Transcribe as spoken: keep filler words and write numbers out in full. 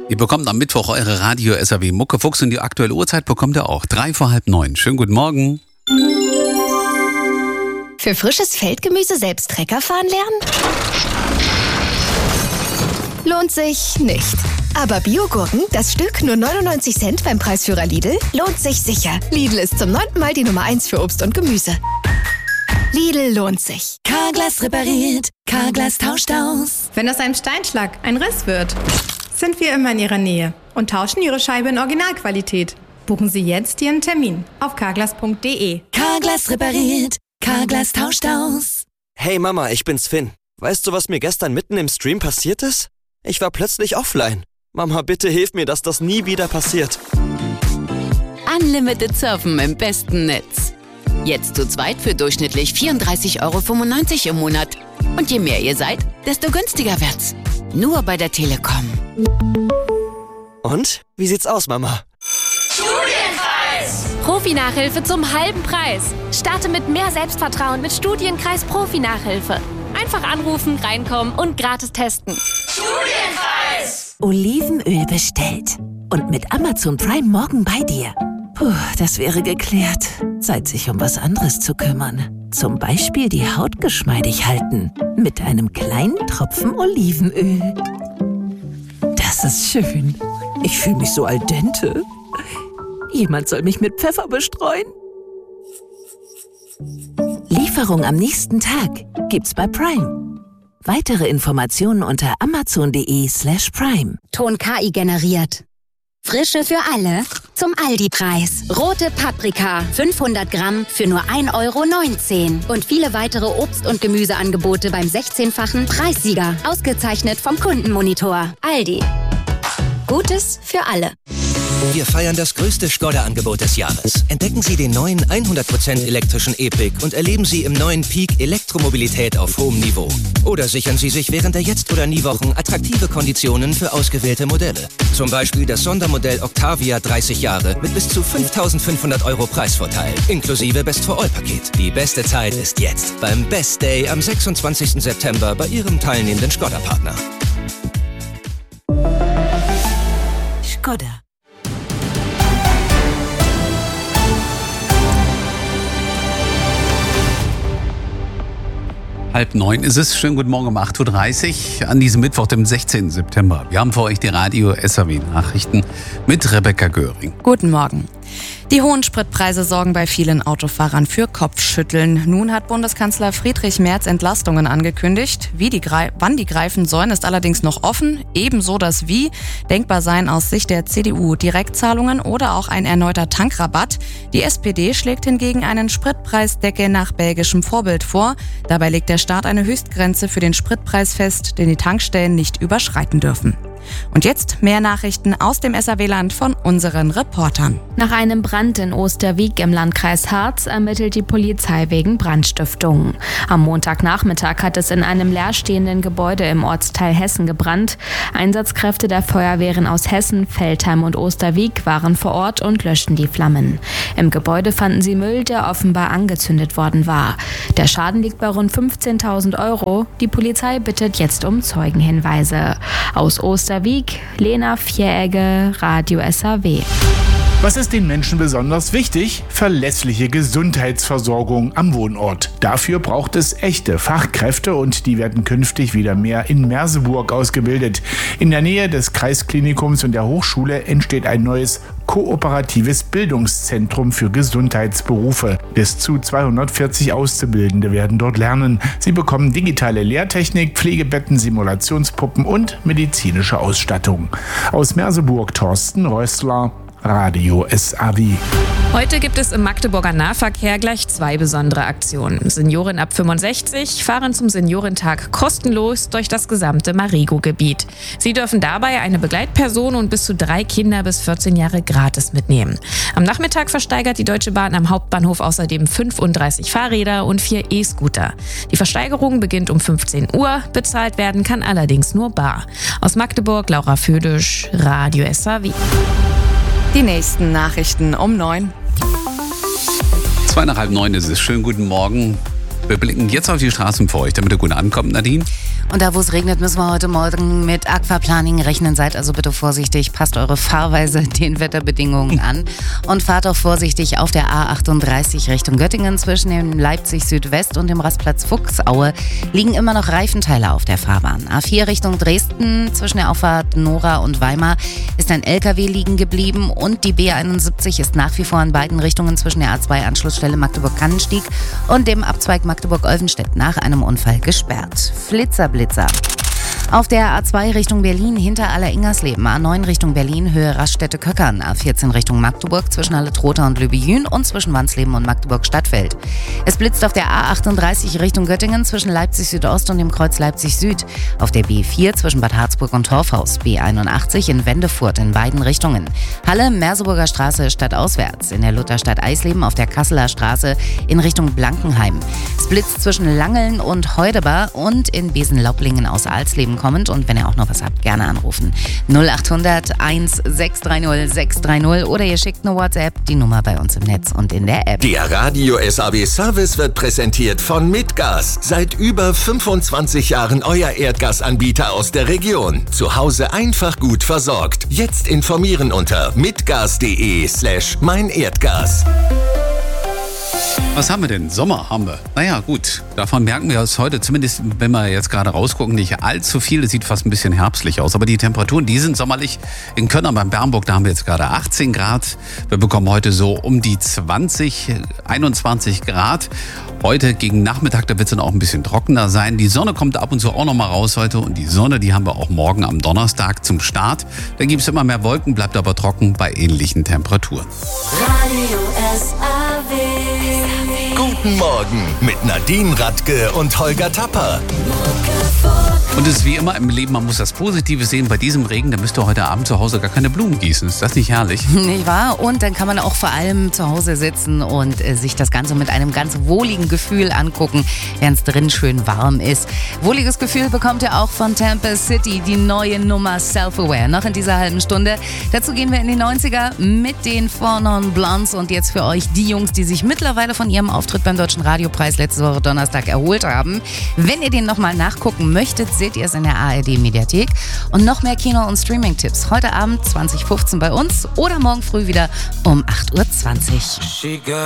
Ihr bekommt am Mittwoch eure Radio S R W Muckefuchs und die aktuelle Uhrzeit bekommt ihr auch. Drei vor halb neun. Schönen guten Morgen. Für frisches Feldgemüse selbst Trecker fahren lernen? Lohnt sich nicht. Aber Biogurken, das Stück nur neunundneunzig Cent beim Preisführer Lidl, lohnt sich sicher. Lidl ist zum neunten Mal die Nummer eins für Obst und Gemüse. Lidl lohnt sich. Carglass repariert, Carglass tauscht aus. Wenn aus einem Steinschlag ein Riss wird, sind wir immer in Ihrer Nähe und tauschen Ihre Scheibe in Originalqualität. Buchen Sie jetzt Ihren Termin auf carglass punkt de. Carglass repariert, Carglass tauscht aus. Hey Mama, ich bin's Finn. Weißt du, was mir gestern mitten im Stream passiert ist? Ich war plötzlich offline. Mama, bitte hilf mir, dass das nie wieder passiert. Unlimited Surfen im besten Netz. Jetzt zu zweit für durchschnittlich vierunddreißig Euro fünfundneunzig im Monat. Und je mehr ihr seid, desto günstiger wird's. Nur bei der Telekom. Und? Wie sieht's aus, Mama? Studienkreis! Profi-Nachhilfe zum halben Preis. Starte mit mehr Selbstvertrauen mit Studienkreis Profi-Nachhilfe. Einfach anrufen, reinkommen und gratis testen. Studienkreis! Olivenöl bestellt. Und mit Amazon Prime morgen bei dir. Puh, das wäre geklärt. Zeit, sich um was anderes zu kümmern. Zum Beispiel die Haut geschmeidig halten. Mit einem kleinen Tropfen Olivenöl. Das ist schön. Ich fühle mich so al dente. Jemand soll mich mit Pfeffer bestreuen. Lieferung am nächsten Tag gibt's bei Prime. Weitere Informationen unter amazon.de slash prime. Ton K I generiert. Frische für alle zum Aldi-Preis. Rote Paprika, fünfhundert Gramm für nur ein Euro neunzehn. Und viele weitere Obst- und Gemüseangebote beim sechzehnfachen Preissieger. Ausgezeichnet vom Kundenmonitor. Aldi. Gutes für alle. Wir feiern das größte Skoda-Angebot des Jahres. Entdecken Sie den neuen hundert Prozent elektrischen E-Pick und erleben Sie im neuen Peak Elektromobilität auf hohem Niveau. Oder sichern Sie sich während der Jetzt- oder Nie-Wochen attraktive Konditionen für ausgewählte Modelle. Zum Beispiel das Sondermodell Octavia dreißig Jahre mit bis zu fünftausendfünfhundert Euro Preisvorteil, inklusive Best-for-All-Paket. Die beste Zeit ist jetzt beim Best Day am sechsundzwanzigsten September bei Ihrem teilnehmenden Skoda-Partner. Skoda. Halb neun ist es. Schönen guten Morgen um acht Uhr dreißig an diesem Mittwoch, dem sechzehnten September. Wir haben für euch die Radio S R W Nachrichten mit Rebecca Göring. Guten Morgen. Die hohen Spritpreise sorgen bei vielen Autofahrern für Kopfschütteln. Nun hat Bundeskanzler Friedrich Merz Entlastungen angekündigt. Wie die, wann die greifen sollen, ist allerdings noch offen. Ebenso das Wie denkbar sein aus Sicht der C D U. Direktzahlungen oder auch ein erneuter Tankrabatt. Die S P D schlägt hingegen einen Spritpreisdeckel nach belgischem Vorbild vor. Dabei legt der Staat eine Höchstgrenze für den Spritpreis fest, den die Tankstellen nicht überschreiten dürfen. Und jetzt mehr Nachrichten aus dem S R W-Land von unseren Reportern. Nach einem Brand in Osterwieck im Landkreis Harz ermittelt die Polizei wegen Brandstiftung. Am Montagnachmittag hat es in einem leerstehenden Gebäude im Ortsteil Hessen gebrannt. Einsatzkräfte der Feuerwehren aus Hessen, Veltheim und Osterwieck waren vor Ort und löschten die Flammen. Im Gebäude fanden sie Müll, der offenbar angezündet worden war. Der Schaden liegt bei rund fünfzehntausend Euro. Die Polizei bittet jetzt um Zeugenhinweise. Aus Osterwieck Lena Vieregge, Radio S R W. Was ist den Menschen besonders wichtig? Verlässliche Gesundheitsversorgung am Wohnort. Dafür braucht es echte Fachkräfte und die werden künftig wieder mehr in Merseburg ausgebildet. In der Nähe des Kreisklinikums und der Hochschule entsteht ein neues kooperatives Bildungszentrum für Gesundheitsberufe. Bis zu zweihundertvierzig Auszubildende werden dort lernen. Sie bekommen digitale Lehrtechnik, Pflegebetten, Simulationspuppen und medizinische Ausstattung. Aus Merseburg Thorsten Rössler, Radio S R W. Heute gibt es im Magdeburger Nahverkehr gleich zwei besondere Aktionen. Senioren ab fünfundsechzig fahren zum Seniorentag kostenlos durch das gesamte Marigo-Gebiet. Sie dürfen dabei eine Begleitperson und bis zu drei Kinder bis vierzehn Jahre gratis mitnehmen. Am Nachmittag versteigert die Deutsche Bahn am Hauptbahnhof außerdem fünfunddreißig Fahrräder und vier E-Scooter. Die Versteigerung beginnt um fünfzehn Uhr, bezahlt werden kann allerdings nur bar. Aus Magdeburg, Laura Födisch, Radio S R W. Die nächsten Nachrichten um neun. Zwei nach halb neun ist es. Schönen guten Morgen. Wir blicken jetzt auf die Straßen für euch, damit ihr gut ankommt, Nadine. Und da, wo es regnet, müssen wir heute Morgen mit Aquaplaning rechnen. Seid also bitte vorsichtig, passt eure Fahrweise den Wetterbedingungen an und fahrt auch vorsichtig auf der A achtunddreißig Richtung Göttingen. Zwischen dem Leipzig Südwest und dem Rastplatz Fuchsaue liegen immer noch Reifenteile auf der Fahrbahn. A vier Richtung Dresden, zwischen der Auffahrt Nora und Weimar ist ein L K W liegen geblieben und die B einundsiebzig ist nach wie vor in beiden Richtungen zwischen der A zwei Anschlussstelle Magdeburg-Kannenstieg und dem Abzweig Magdeburg-Olvenstedt nach einem Unfall gesperrt. Flitzer, Blitzer. Auf der A zwei Richtung Berlin hinter Aller-Ingersleben, A neun Richtung Berlin Höhe Raststätte-Köckern, A vierzehn Richtung Magdeburg zwischen Halle-Trotha und Lübejün und zwischen Wansleben und Magdeburg-Stadtfeld. Es blitzt auf der A achtunddreißig Richtung Göttingen zwischen Leipzig Südost und dem Kreuz Leipzig Süd, auf der B vier zwischen Bad Harzburg und Torfhaus, B einundachtzig in Wendefurt in beiden Richtungen. Halle, Merseburger Straße stadtauswärts, in der Lutherstadt Eisleben auf der Kasseler Straße in Richtung Blankenheim. Es blitzt zwischen Langeln und Heudebar und in Besenlaublingen aus Alsleben kommend und wenn ihr auch noch was habt, gerne anrufen. null achthundert eins sechs drei null sechs drei null oder ihr schickt eine WhatsApp, die Nummer bei uns im Netz und in der App. Der Radio S A W Service wird präsentiert von Mitgas. Seit über fünfundzwanzig Jahren euer Erdgasanbieter aus der Region. Zu Hause einfach gut versorgt. Jetzt informieren unter mitgas.de slash mein Erdgas. Was haben wir denn? Sommer haben wir. Naja, gut. Davon merken wir es heute, zumindest wenn wir jetzt gerade rausgucken, nicht allzu viel. Es sieht fast ein bisschen herbstlich aus. Aber die Temperaturen, die sind sommerlich. In Köln beim Bernburg, da haben wir jetzt gerade achtzehn Grad. Wir bekommen heute so um die zwanzig, einundzwanzig Grad. Heute gegen Nachmittag, da wird es dann auch ein bisschen trockener sein. Die Sonne kommt ab und zu auch noch mal raus heute. Und die Sonne, die haben wir auch morgen am Donnerstag zum Start. Da gibt es immer mehr Wolken, bleibt aber trocken bei ähnlichen Temperaturen. Radio S A W. Guten Morgen mit Nadine Radke und Holger Tapper. Und es ist wie immer im Leben, man muss das Positive sehen. Bei diesem Regen, da müsst ihr heute Abend zu Hause gar keine Blumen gießen. Ist das nicht herrlich? Nicht wahr? Und dann kann man auch vor allem zu Hause sitzen und äh, sich das Ganze mit einem ganz wohligen Gefühl angucken, während es drin schön warm ist. Wohliges Gefühl bekommt ihr auch von Tampa City, die neue Nummer Self-Aware. Noch in dieser halben Stunde. Dazu gehen wir in die neunziger mit den Four Non Blondes und jetzt für euch die Jungs, die sich mittlerweile von ihrem Auftritt beim Deutschen Radiopreis letzte Woche Donnerstag erholt haben. Wenn ihr den nochmal nachgucken möchtet, seht ihr es in der A R D-Mediathek. Und noch mehr Kino- und Streaming-Tipps heute Abend zwanzig fünfzehn bei uns oder morgen früh wieder um acht Uhr zwanzig.